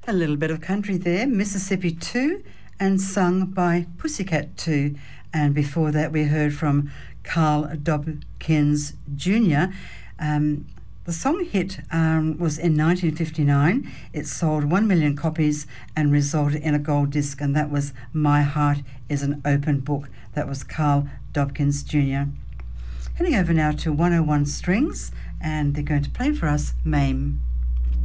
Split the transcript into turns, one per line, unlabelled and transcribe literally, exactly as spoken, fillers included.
A little bit of country there, Mississippi two, and sung by Pussycat two. And before that we heard from Carl Dobkins Junior Um, the song hit um, was in nineteen fifty-nine. It sold one million copies and resulted in a gold disc, and that was My Heart is an Open Book. That was Carl Dobkins Junior Heading over now to one oh one Strings, and they're going to play for us Mame.